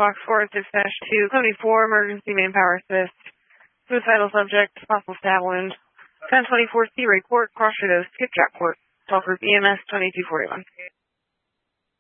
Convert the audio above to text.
box score 6-2, 74, emergency manpower assist. Suicidal subject, possible stab wound. 1024 C report, cross shadow, skipjack port. Call group EMS 2241.